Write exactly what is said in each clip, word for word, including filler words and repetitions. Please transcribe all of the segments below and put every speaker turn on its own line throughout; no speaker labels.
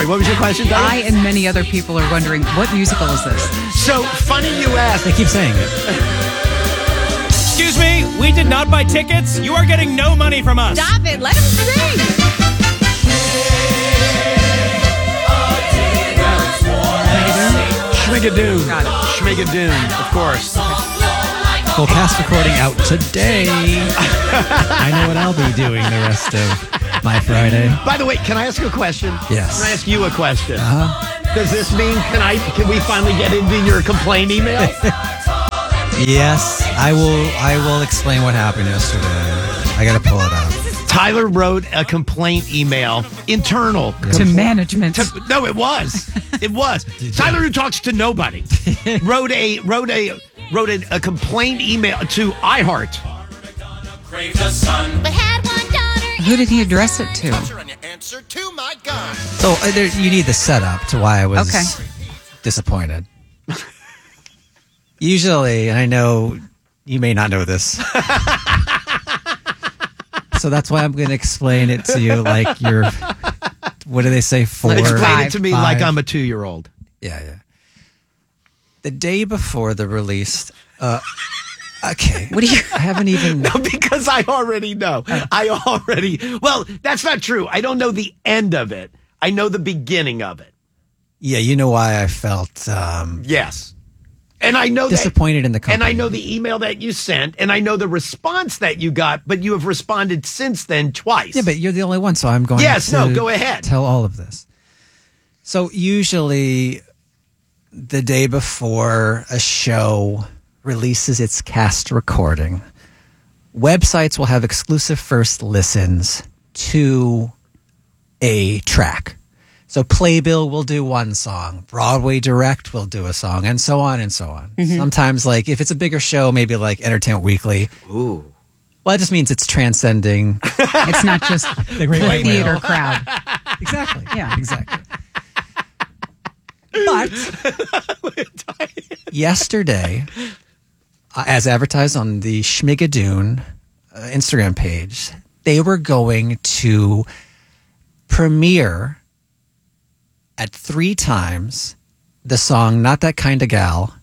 What was your question, Diane?
I and many other people are wondering, what musical is this?
So, funny you asked.
They keep saying it.
Excuse me, we did not buy tickets. You are getting no money from us.
Stop it. Let him sing.
Schmigadoon.
Got it.
Schmigadoon, of course.
Full cast recording out today. I know what I'll be doing the rest of my Friday.
By the way, can I ask a question?
Yes.
Can I ask you a question?
Uh-huh.
Does this mean, can I? Can we finally get into your complaint email?
Yes, I will. I will explain what happened yesterday. I got to pull it up.
Tyler wrote a complaint email, internal.
To management.
To, no, it was. It was. Tyler, who talks to nobody, wrote a wrote a wrote a, a complaint email to iHeart.
But had one daughter.
Who did he address it to?
So uh, there, you need the setup to why I was
Okay.
disappointed. Usually, and I know you may not know this. So that's why I'm going to explain it to you like you're, what do they say, four?
Explain
Five.
it to me
Five.
like I'm a two-year-old.
Yeah, yeah. The day before the release, uh, okay.
What do you?
I haven't even.
No, because I already know. I already, well, that's not true. I don't know the end of it. I know the beginning of it.
Yeah, you know why I felt um,
Yes. And I know
disappointed
that,
in the company.
And I know the email that you sent, and I know the response that you got, but you have responded since then twice.
Yeah, but you're the only one, so I'm going
Yes,
to
no, go ahead.
tell all of this. So usually the day before a show releases its cast recording, websites will have exclusive first listens to a track. So Playbill will do one song, Broadway Direct will do a song, and so on and so on.
Mm-hmm.
Sometimes, like, if it's a bigger show, maybe like Entertainment Weekly.
Ooh.
Well, that just means it's transcending
It's not just
the Great
the
White
theater
Whale.
crowd.
Exactly.
Yeah.
Exactly. But yesterday, uh, as advertised on the Schmigadoon uh, Instagram page, they were going to premiere at three times the song Not That Kind of Gal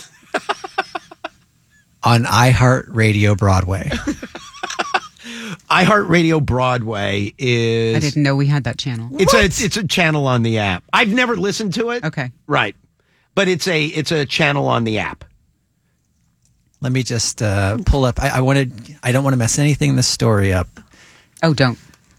on iHeartRadio Broadway.
iHeartRadio Broadway is...
I didn't know we had that channel.
It's a it's, it's a channel on the app. I've never listened to it.
Okay.
Right. But it's a it's a channel on the app.
Let me just uh, pull up. I, I wanted. I don't want to mess anything in this story up.
Oh, don't.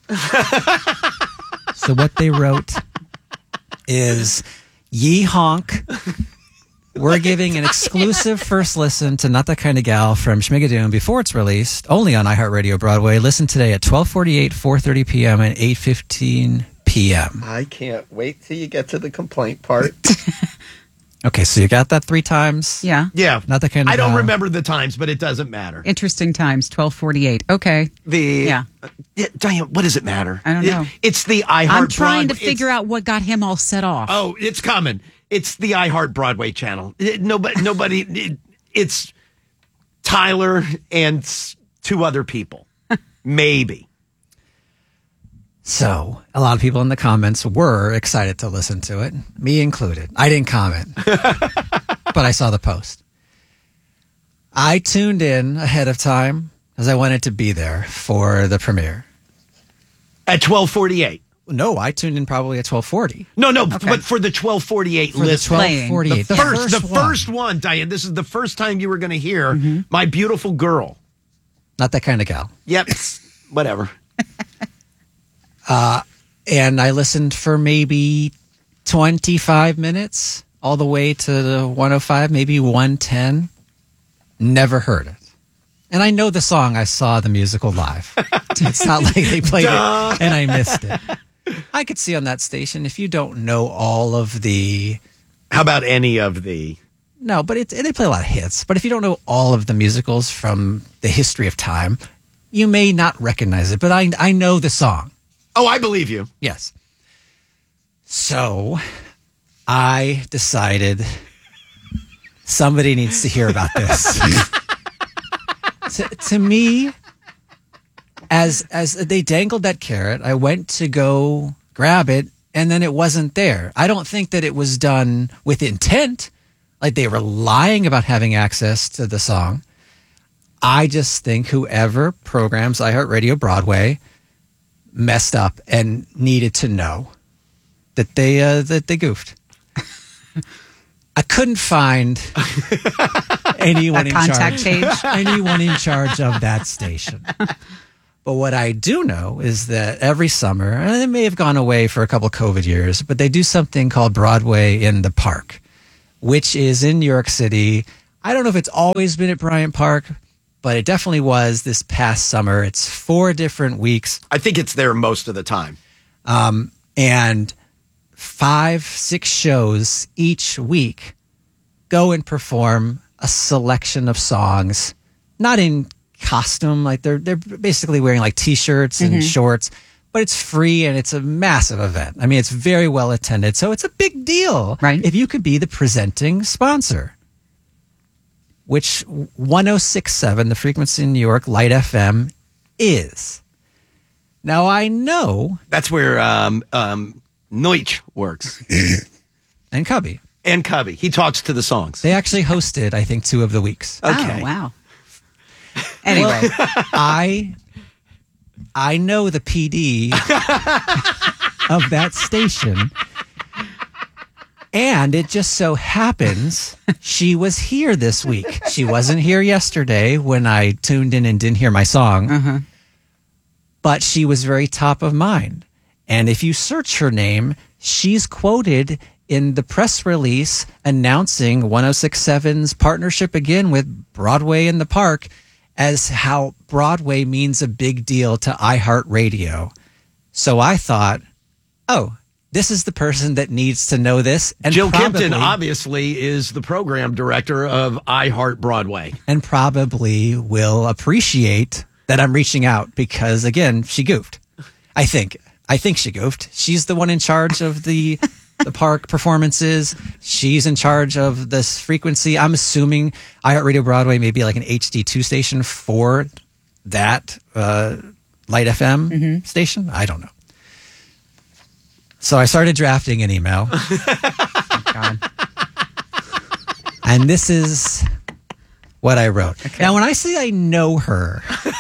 So what they wrote is, "Ye honk, we're giving an exclusive first listen to Not That Kind of Gal from Schmigadoon before it's released, only on iHeartRadio Broadway. Listen today at twelve forty-eight, four thirty p.m. and eight fifteen p.m.
I can't wait till you get to the complaint part.
Okay, so you got that three times?
Yeah.
Yeah.
Not That Kind of
I don't
Gal.
remember the times, but it doesn't matter.
Interesting times, twelve forty-eight. Okay.
The
Yeah.
yeah, Diane, what does it matter?
I don't
It-
know.
it's the iHeart
I'm trying to
Broadway-
figure
it's-
out what got him all set off.
Oh, it's coming. It's the iHeart Broadway channel. It- nobody, nobody. It, it's Tyler and s- two other people, maybe.
So, a lot of people in the comments were excited to listen to it, me included. I didn't comment, but I saw the post. I tuned in ahead of time because I wanted to be there for the premiere.
At twelve forty-eight.
No, I tuned in probably at twelve forty.
No, no, but for the twelve forty-eight
For the
list.
Playing.
twelve forty-eight.
The,
The,
first, the
one.
first one, Diane. This is the first time you were going to hear My Beautiful Girl.
Not That Kind of Gal.
Yep, whatever.
And I listened for maybe twenty-five minutes all the way to the one oh five, maybe one ten. Never heard it. And I know the song. I saw the musical live. It's not like they played it and I missed it. I could see on that station, if you don't know all of the...
How about any of the...
No, but it's, they play a lot of hits. But if you don't know all of the musicals from the history of time, you may not recognize it. But I, I know the song.
Oh, I believe you.
Yes. So I decided somebody needs to hear about this. to, to me, as as they dangled that carrot, I went to go grab it, and then it wasn't there. I don't think that it was done with intent, like they were lying about having access to the song. I just think whoever programs iHeartRadio Broadway messed up and needed to know that they uh, that they goofed. I couldn't find anyone
A
in
contact
charge.
page?
anyone in charge of that station. But what I do know is that every summer, and it may have gone away for a couple COVID years, but they do something called Broadway in the Park, which is in New York City. I don't know if it's always been at Bryant Park, but it definitely was this past summer. It's four different weeks.
I think it's there most of the time.
Um, and five, six shows each week go and perform a selection of songs, not in costume, like they're they're basically wearing like t-shirts and shorts, but it's free and it's a massive event. I mean, it's very well attended, so it's a big deal,
right?
If you could be the presenting sponsor, which one oh six point seven, the frequency in New York, Light F M, is. Now I know
That's where um, um, Neutsch works.
and Cubby.
And Cubby. He talks to the songs.
They actually hosted, I think, two of the weeks.
Okay.
Oh, wow. Anyway.
I I know the P D of that station. And it just so happens she was here this week. She wasn't here yesterday when I tuned in and didn't hear my song.
Uh-huh.
But she was very top of mind. And if you search her name, she's quoted in the press release announcing one oh six point seven's partnership again with Broadway in the Park as how Broadway means a big deal to iHeartRadio. So I thought, oh, this is the person that needs to know this. And
Jill
probably,
Kempton obviously is the program director of iHeart Broadway.
And probably will appreciate that I'm reaching out because, again, she goofed. I think. I think she goofed. She's the one in charge of the the park performances. She's in charge of this frequency. I'm assuming iHeartRadio Broadway may be like an H D two station for that uh, Light F M
Mm-hmm.
station. I don't know. So I started drafting an email.
Oh, God.
And this is what I wrote.
Okay.
Now, when I say I know her,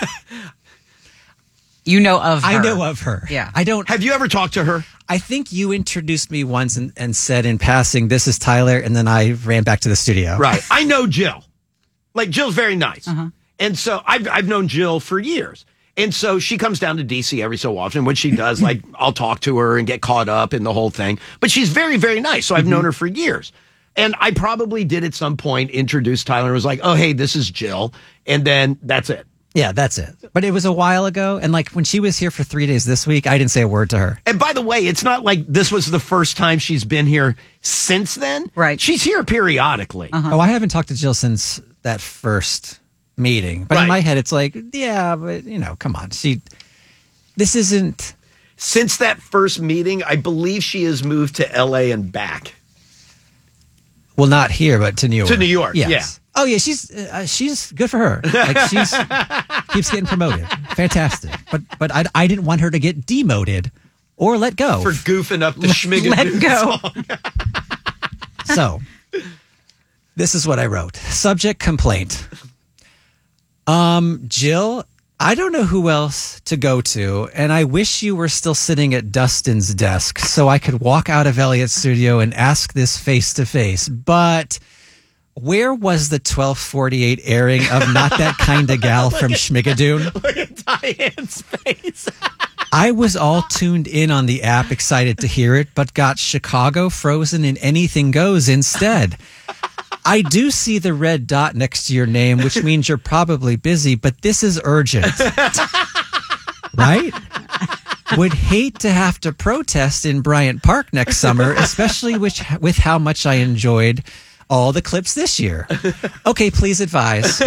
You know of her.
I know of her.
Yeah.
I don't.
Have you ever talked to her?
I think you introduced me once and, and said in passing, this is Tyler, and then I ran back to the studio.
Right. I know Jill. Like, Jill's very nice.
Uh-huh.
And so I've, I've known Jill for years. And so she comes down to D C every so often. When she does, like, I'll talk to her and get caught up in the whole thing. But she's very, very nice. So I've known her for years. And I probably did at some point introduce Tyler and was like, oh, hey, this is Jill. And then that's it.
Yeah, that's it. But it was a while ago. And like when she was here for three days this week, I didn't say a word to her.
And by the way, it's not like this was the first time she's been here since then.
Right.
She's here periodically.
Oh, I haven't talked to Jill since that first meeting. But
Right.
in my head, it's like, yeah, but you know, come on. She, this isn't.
Since that first meeting, I believe she has moved to L A and back.
Well, not here, but to New York.
To New York,
Yes.
yeah.
Oh yeah, she's uh, she's good for her. Like she's keeps getting promoted. Fantastic. But but I, I didn't want her to get demoted or let go.
For goofing up the Schmigadoon
Let go.
song.
So this is what I wrote. Subject complaint. Um, Jill, I don't know who else to go to, and I wish you were still sitting at Dustin's desk so I could walk out of Elliot's studio and ask this face to face. But where was the twelve forty-eight airing of Not That Kinda Gal from Schmigadoon?
Look at Diane's face.
I was all tuned in on the app, excited to hear it, but got Chicago Frozen and Anything Goes instead. I do see the red dot next to your name, which means you're probably busy, but this is urgent. Right? Would hate to have to protest in Bryant Park next summer, especially with, with how much I enjoyed all the clips this year. Okay, please advise.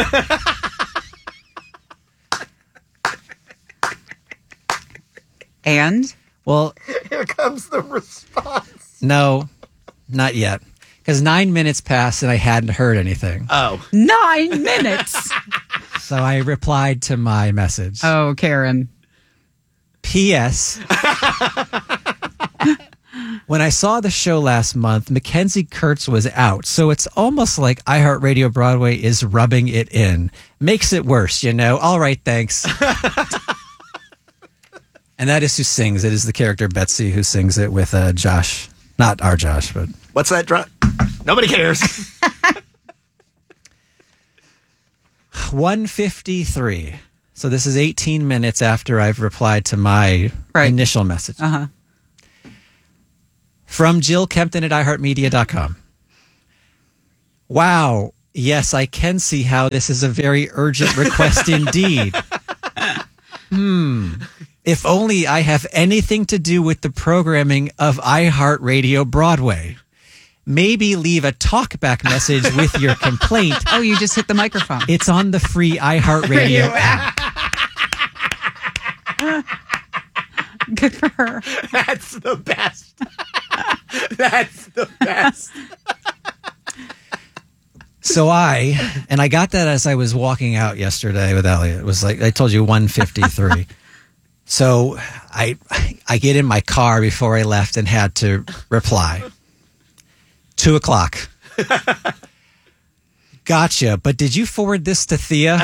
And?
Well,
Here comes the response.
no, not yet. Because nine minutes passed and I hadn't heard anything.
Oh.
Nine minutes.
So I replied to my message.
Oh, Karen.
P S When I saw the show last month, Mackenzie Kurtz was out, so it's almost like iHeartRadio Broadway is rubbing it in. Makes it worse, you know? All right, thanks. And that is who sings. It is the character Betsy who sings it with uh, Josh. Not our Josh, but...
What's that drum? Nobody cares.
one fifty-three. So this is eighteen minutes after I've replied to my
Right.
initial message.
Uh-huh.
From Jill Kempton at i heart media dot com. Wow. Yes, I can see how this is a very urgent request indeed. Hmm. If only I have anything to do with the programming of iHeartRadio Broadway. Maybe leave a talkback message with your complaint.
Oh, you just hit the microphone.
It's on the free iHeartRadio app.
Good for her.
That's the best. That's the best.
So I, and I got that as I was walking out yesterday with Elliot. It was like, I told you, one fifty-three. So I, I get in my car before I left and had to reply. Two o'clock. Gotcha. But did you forward this to Thea?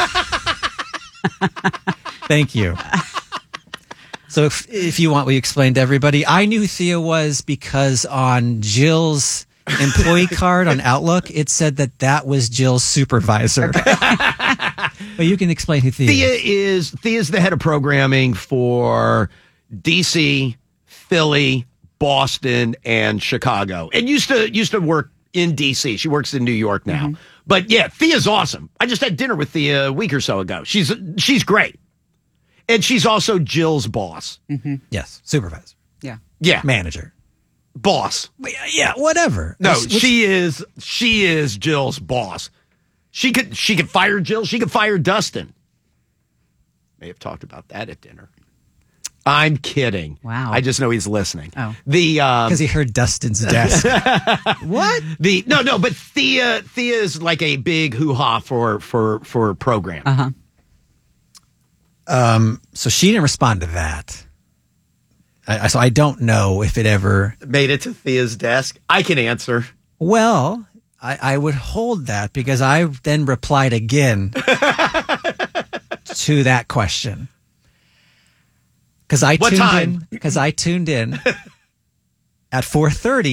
Thank you. So if, if you want, we explain to everybody. I knew who Thea was because on Jill's employee card on Outlook, it said that that was Jill's supervisor. But you can explain who Thea,
Thea
is.
is Thea's the head of programming for D C, Philly, Boston, and Chicago. And used to used to work in D C. She works in New York now. Mm-hmm. But yeah, Thea's awesome. I just had dinner with Thea a week or so ago. She's she's great. And she's also Jill's boss.
Mm-hmm.
Yes, supervisor.
Yeah.
Yeah.
Manager.
Boss.
Yeah, whatever.
No,
Which- which-
she is she is Jill's boss. She could she could fire Jill, she could fire Dustin. May have talked about that at dinner. I'm kidding.
Wow.
I just know he's listening.
Oh.
The um
Because he heard Dustin's desk. What?
The no no, but Thea Thea is like a big hoo-ha for for for program.
Uh-huh.
Um, so she didn't respond to that. I, I- so I don't know if it ever.
Made it to Thea's desk. I can answer.
Well, I, I would hold that because I then replied again to that question. Because I
What
tuned
time?
in. Because I tuned in at four thirty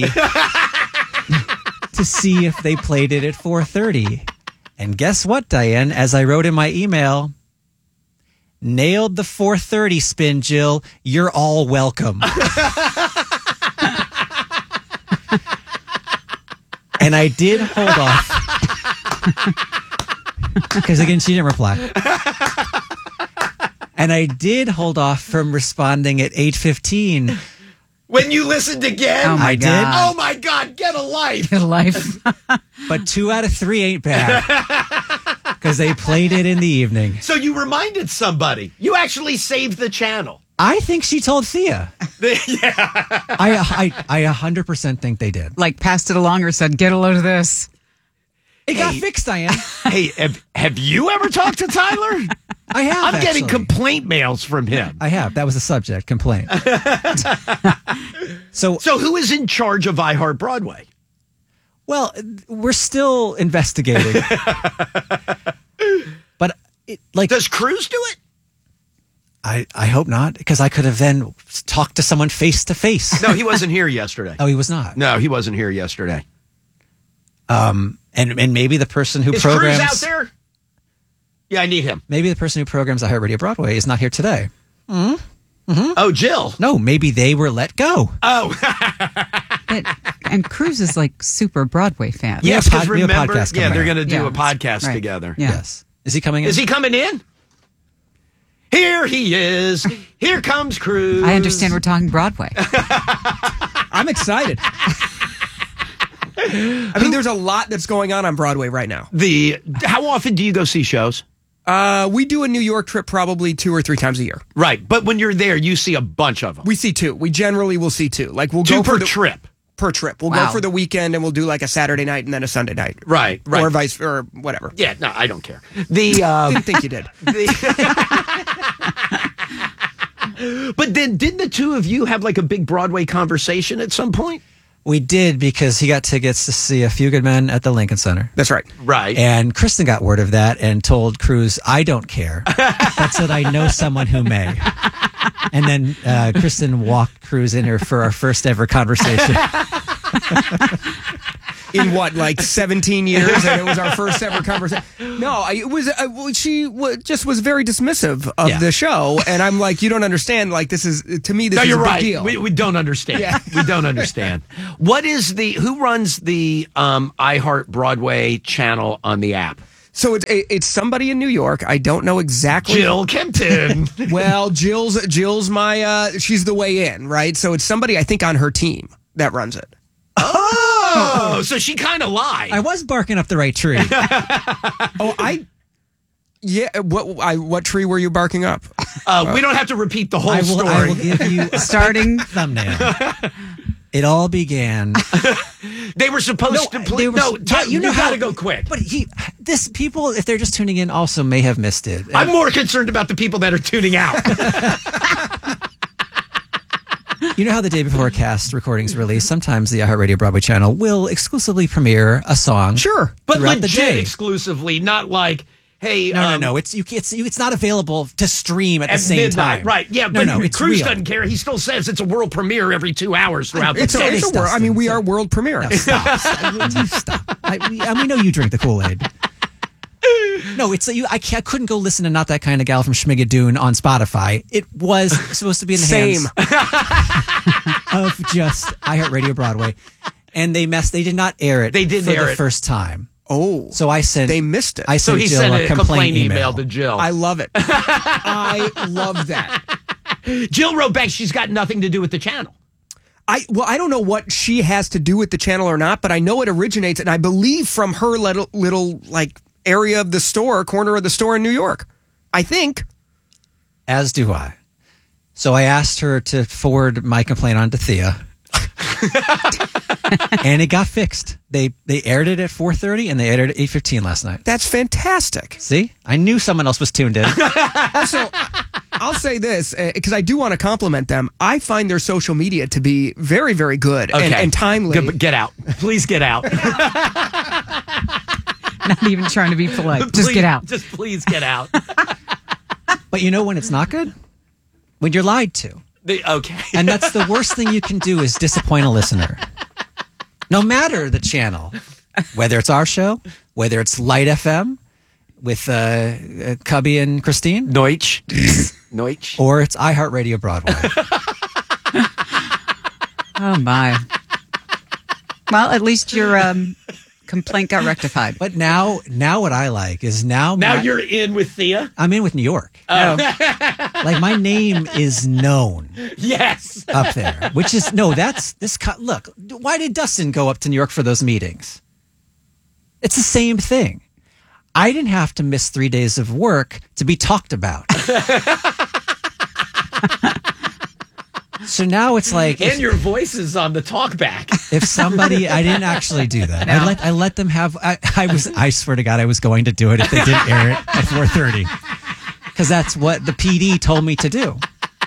to see if they played it at four thirty. And guess what, Diane? As I wrote in my email, nailed the four thirty spin, Jill. You're all welcome. And I did hold off. Because again, she didn't reply. And I did hold off from responding at eight fifteen.
When you listened again?
Oh my
I did.
God.
Oh my God, get a life.
Good life.
But two out of three ain't bad. Because they played it in the evening.
So you reminded somebody. You actually saved the channel.
I think she told Thea.
Yeah.
I, I, I one hundred percent think they did.
Like passed it along or said, get a load of this.
It got
Hey.
fixed, Diane.
Hey, have, have you ever talked to Tyler?
I have,
I'm getting
actually.
complaint mails from him.
I have. That was the subject, complaint. so,
So who is in charge of iHeart Broadway?
well, we're still investigating. But, it, like,
Does Cruz do it?
I, I hope not, because I could have then talked to someone face to face.
No, he wasn't here yesterday.
Oh, he was not.
No, he wasn't here yesterday.
Um, and and maybe the person who
Is
programs
Cruz out there? Yeah, I need him.
maybe the person who programs iHeartRadio Broadway is not here today.
Oh, Jill.
No, maybe they were let go.
Oh,
But, and Cruz is like super Broadway fan.
Yeah.
yes, because
pod- we have a
remember,
podcast
yeah,
coming
they're
out.
going to do
Yeah.
a podcast
Right.
together.
Yeah.
Yes. Is he coming in?
Is he coming in? Here he is. Here comes Cruz.
I understand we're talking Broadway.
I'm excited. I mean, there's a lot that's going on on Broadway right now.
The how often do you go see shows?
Uh, we do a New York trip probably two or three times a year.
Right, but when you're there, you see a bunch of them.
We see two. We generally will see two. Like we'll
Two
go
per
for the,
trip.
per trip. We'll
Wow.
go for the weekend and we'll do like a Saturday night and then a Sunday night.
Right, right.
Or vice or whatever.
Yeah, no, I don't care. The um,
Didn't think you did.
the, But then didn't the two of you have like a big Broadway conversation at some point?
We did, because he got tickets to see A Few Good Men at the Lincoln Center.
That's right.
Right.
And Kristen got word of that and told Cruz, I don't care. That's that I know someone who may. And then uh, Kristen walked Cruz in here for our first ever conversation.
In what, like seventeen years, and it was our first ever conversation. No, I, it was. Uh, well, she w- just was very dismissive of
Yeah.
the show, and I'm like, you don't understand. Like, this is to me, this
No,
is
you're
a big
right.
deal.
We, we don't understand.
Yeah.
We don't understand. What is the who runs the um, iHeart Broadway channel on the app?
So it's it's somebody in New York. I don't know exactly.
Jill Kempton.
Well, Jill's Jill's my. Uh, she's the way in, right? So it's somebody I think on her team that runs it.
Oh, so she kind of lied.
I was barking up the right tree.
Oh, I. Yeah, what I what tree were you barking up?
Uh, we don't have to repeat the whole
I will,
story.
I will give you a
Starting
thumbnail. It all began.
They were supposed to
they
play.
were-
No,
but
Tom, you,
know
got to
how-
go quick.
But he, this people, if they're just tuning in, also may have missed it.
I'm more concerned about the people that are tuning out.
You know how the day before a cast recordings release, sometimes the iHeartRadio Broadway channel will exclusively premiere a song.
Sure,
But
throughout the
legit
day.
exclusively, not like, hey,
No,
um,
no, no. It's you. It's you, it's not available to stream at,
at
the same
midnight.
time.
Right? Yeah,
no,
but
no. It's
Cruz
real.
doesn't care. He still says it's a world premiere every two hours throughout the
it's a,
day.
it's a world. I mean, we are world premiere.
No, stop. stop. You stop. I, we, and we know you drink the Kool-Aid. No, it's you. I, can't, I couldn't go listen to Not That Kind of Gal from Schmigadoon on Spotify. It was supposed to be in the
Same.
hands of just iHeartRadio Broadway, and they messed. They did not air it.
They didn't
for
air
the
it.
first time.
Oh,
So I sent.
they missed it.
I
So
sent
he
Jill
sent
a
a
complaint,
complaint email.
email
to Jill.
I love it. I love that.
Jill wrote back, she's got nothing to do with the channel.
I well, I don't know what she has to do with the channel or not, but I know it originates, and I believe from her little little like area of the store, corner of the store in New York. I think.
As do I. So I asked her to forward my complaint on to Thea. And it got fixed. They they aired it at four thirty and they aired it at eight fifteen last night.
That's fantastic.
See? I knew someone else was tuned in.
Also, I'll say this because I do want to compliment them. I find their social media to be very, very good and, and timely.
Get, get out. Please get out.
not even trying to be polite. Just
Please-
get out.
Just please get out.
But you know when it's not good? When you're lied to.
The- okay.
And that's the worst thing you can do is disappoint a listener. No matter the channel, whether it's our show, whether it's Light F M with uh, uh, Cubby and Christine,
Neutsch. Neutsch.
or it's iHeartRadio Broadway.
Oh, my. Well, at least your um, complaint got rectified.
But now, now what I like is now
Now
my-
you're in with Thea?
I'm in with New York.
Oh.
Like my name is known
Yes.
up there, which is no. That's this. co- Look, why did Dustin go up to New York for those meetings? It's the same thing. I didn't have to miss three days of work to be talked about. So now it's like
And
if,
your voice is on the talkback.
if somebody, I didn't actually do that. I
No.
let I let them have. I, I was. I swear to God, I was going to do it if they didn't air it at four thirty, because that's what the P D told me to do.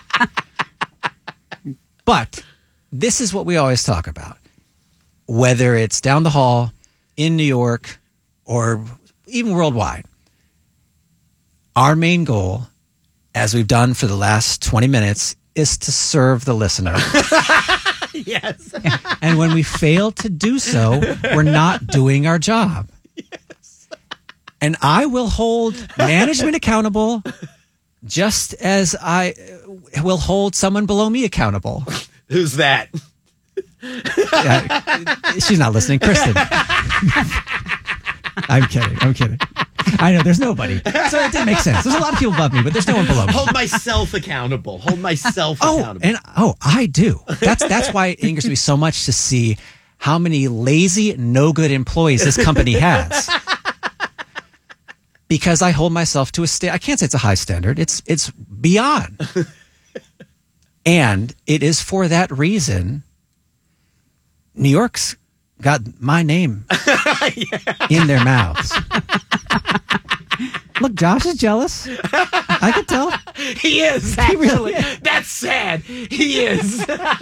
But this is what we always talk about, whether it's down the hall in New York or even worldwide. Our main goal, as we've done for the last twenty minutes, is to serve the listener.
Yes.
And when we fail to do so, we're not doing our job. Yes. And I will hold management accountable just as I will hold someone below me accountable.
Who's that?
Uh, she's not listening. Kristen. I'm kidding. I'm kidding. I know there's nobody. So it didn't make sense. There's a lot of people above me, but there's no one below me.
Hold myself accountable. Hold myself
Oh,
accountable.
and oh, I do. That's that's why it angers me so much to see how many lazy, no good employees this company has. Because I hold myself to a sta- I can't say it's a high standard. It's it's beyond. And it is for that reason New York's got my name in their mouths. Look, Josh is jealous. I can tell.
He is, actually.
He really is.
That's sad. He is.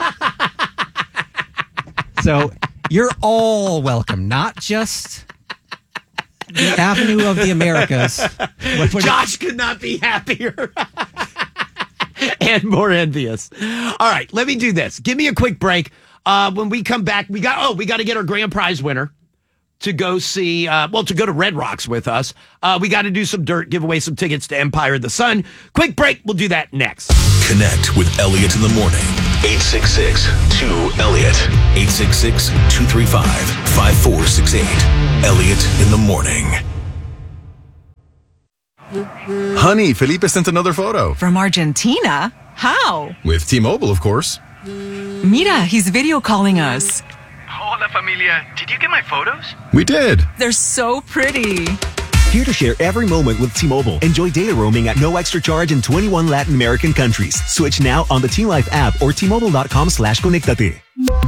So you're all welcome, not just the Avenue of the Americas. What- what-
Josh could not be happier. And more envious. All right, let me do this. Give me a quick break. Uh, when we come back, we got, oh, we got to get our grand prize winner to go see, uh, well, to go to Red Rocks with us. Uh, we got to do some dirt, give away some tickets to Empire of the Sun. Quick break. We'll do that next.
Connect with Elliot in the morning. eight six six, two, Elliot. eight six six, two three five, five four six eight. Elliot in the morning.
Honey, Felipe sent another photo.
From Argentina? How?
With T-Mobile, of course.
Mira, he's video calling us.
Hola, familia. Did you get my photos?
We did.
They're so pretty.
Here to share every moment with T-Mobile. Enjoy data roaming at no extra charge in twenty-one Latin American countries. Switch now on the T-Life app or T-Mobile.com slash conectate.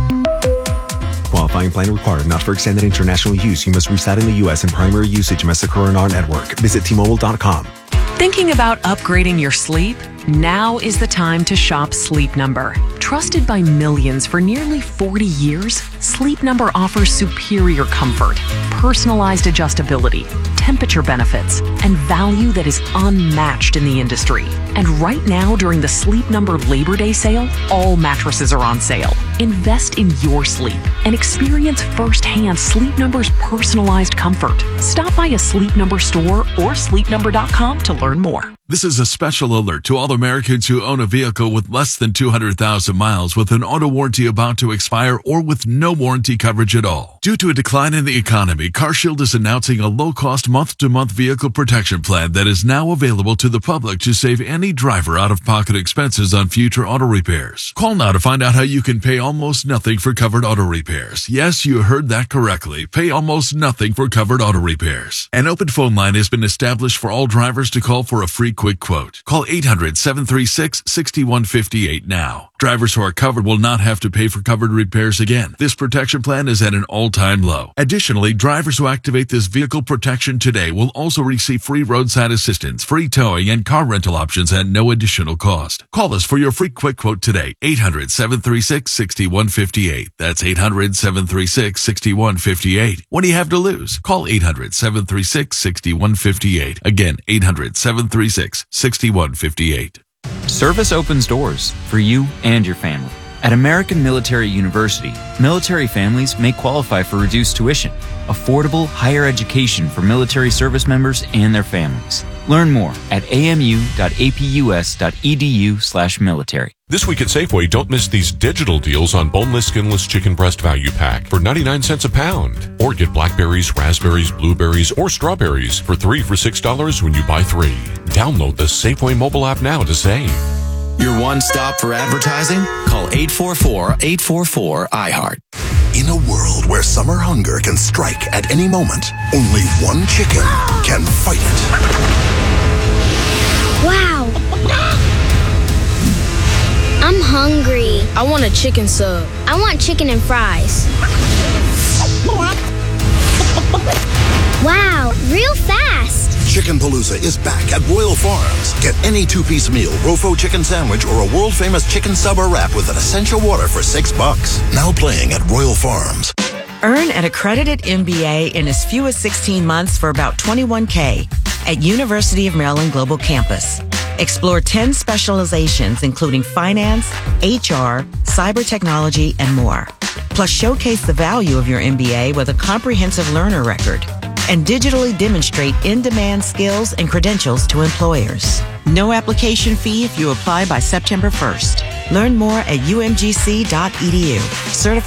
Qualifying plan required. Not for extended international use. You must reside in the U S and primary usage must occur in our network. Visit T Mobile dot com.
Thinking about upgrading your sleep? Now is the time to shop Sleep Number. Trusted by millions for nearly forty years, Sleep Number offers superior comfort, personalized adjustability, temperature benefits, and value that is unmatched in the industry. And right now, during the Sleep Number Labor Day sale, all mattresses are on sale. Invest in your sleep and experience firsthand Sleep Number's personalized comfort. Stop by a Sleep Number store or sleep number dot com to learn more.
This is a special alert to all Americans who own a vehicle with less than two hundred thousand miles with an auto warranty about to expire or with no warranty coverage at all. Due to a decline in the economy, CarShield is announcing a low-cost month-to-month vehicle protection plan that is now available to the public to save any driver out-of-pocket expenses on future auto repairs. Call now to find out how you can pay almost nothing for covered auto repairs. Yes, you heard that correctly. Pay almost nothing for covered auto repairs. An open phone line has been established for all drivers to call for a free quick quote. Call eight hundred, seven three six, six one five eight now. Drivers who are covered will not have to pay for covered repairs again. This protection plan is at an all-time low. Additionally, drivers who activate this vehicle protection today will also receive free roadside assistance, free towing, and car rental options at no additional cost. Call us for your free quick quote today. eight hundred, seven three six, six one five eight. That's eight hundred, seven three six, six one five eight. What do you have to lose? Call eight hundred, seven three six, six one five eight. Again, eight hundred, seven three six, six one five eight.
Service opens doors for you and your family. At American Military University, military families may qualify for reduced tuition, affordable higher education for military service members and their families. Learn more at amu.apus.edu slash military.
This week at Safeway, don't miss these digital deals on boneless, skinless chicken breast value pack for ninety-nine cents a pound. Or get blackberries, raspberries, blueberries, or strawberries for three for six dollars when you buy three. Download the Safeway mobile app now to save.
Your one stop for advertising? Call eight four four, eight four four, I heart. In a world where summer hunger can strike at any moment, only one chicken can fight it.
Wow. I'm hungry. I want a chicken sub. I want chicken and fries. Wow, real fast.
Chicken Palooza is back at Royal Farms. Get any two-piece meal, Rofo chicken sandwich, or a world-famous chicken sub or wrap with an essential water for six bucks. Now playing at Royal Farms.
Earn an accredited M B A in as few as sixteen months for about twenty-one thousand dollars at University of Maryland Global Campus. Explore ten specializations, including finance, H R, cyber technology, and more. Plus, showcase the value of your M B A with a comprehensive learner record and digitally demonstrate in-demand skills and credentials to employers. No application fee if you apply by September first. Learn more at u m g c dot e d u. Certified